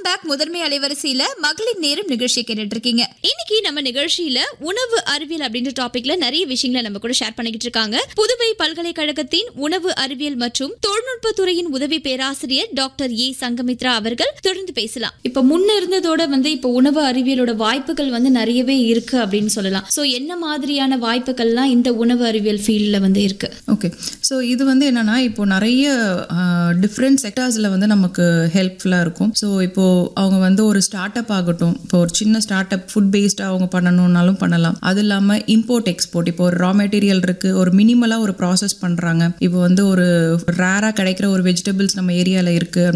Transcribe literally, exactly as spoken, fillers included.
Welcome back. முதன்மை அலைவரிசையில மகளிர் நேரம் நிகழ்ச்சி கேட்டுட்டு இருக்கீங்க. இன்னைக்கு நம்ம நிகழ்ச்சியில உணவு அறிவியல் அப்படின்ற டாபிக்ல நிறைய விஷயங்களை நம்ம கூட ஷேர் பண்ணிக்கிட்டு இருக்காங்க. புதுவை பல்கலைக்கழகத்தின் உணவு அறிவியல் மற்றும் தொழில்நுட்ப துறையின் உதவி பேராசிரியர் டாக்டர் ஏ சங்கமித்ரா அவர்கள். தொடர்ந்து பேசலாம். இப்ப முன்ன இருந்ததோட வந்து இப்ப உணவு அறிவியலோட வாய்ப்புகள் வந்து நிறையவே இருக்கு அப்படின்னு சொல்லலாம். சோ என்ன மாதிரியான வாய்ப்புகள்லாம் இந்த உணவு அறிவியல் ஃபீல்ட்ல வந்து இருக்கு? ஓகே, ஸோ இது வந்து என்னன்னா இப்போ நிறைய டிஃப்ரெண்ட் செக்டார்ஸ்ல வந்து நமக்கு ஹெல்ப்ஃபுல்லா இருக்கும். ஸோ இப்போ அவங்க வந்து ஒரு ஸ்டார்ட் அப் ஆகட்டும், இப்போ ஒரு சின்ன ஸ்டார்ட் அப் ஃபுட் பேஸ்டா அவங்க பண்ணணும்னாலும் பண்ணலாம். அது இல்லாம இம்போர்ட் எக்ஸ்போர்ட், இப்போ ஒரு ரா மெட்டீரியல் இருக்கு, ஒரு மினிமலா ஒரு ப்ராசஸ் பண்றாங்க. இப்போ வந்து ஒரு ரேரா கிடைக்கிற ஒரு வெஜிடபிள்ஸ் நம்ம ஏரியால இருக்கு